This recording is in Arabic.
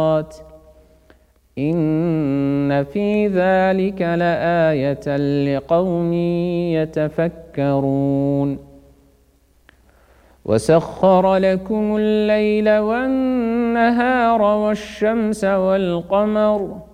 إن في ذلك لآية لقوم يتفكرون وسخر لكم الليل والنهار والشمس والقمر